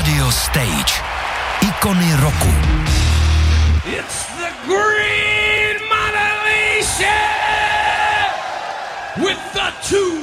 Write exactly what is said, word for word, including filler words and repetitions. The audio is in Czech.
Radio Stage. Ikony roku. It's the Green Monolith with